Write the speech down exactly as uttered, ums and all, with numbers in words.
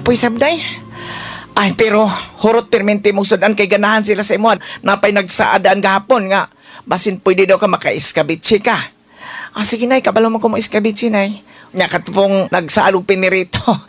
gwapoy sabday. Ay, pero hurot permente mong sudan kay ganahan sila sa imo. Napay nagsaadaan gahapon nga. Basin pwede daw ka maka-iskabitsi ka. Ah, sige nay, kabalo mo ko mo iskabitsi nay. Nya katupong nagsaalog pinirito.